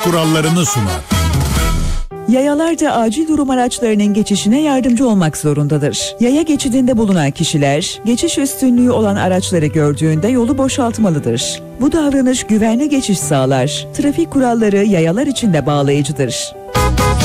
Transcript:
kurallarını sunar. Yayalar da acil durum araçlarının geçişine yardımcı olmak zorundadır. Yaya geçidinde bulunan kişiler, geçiş üstünlüğü olan araçları gördüğünde yolu boşaltmalıdır. Bu davranış güvenli geçiş sağlar. Trafik kuralları yayalar için de bağlayıcıdır.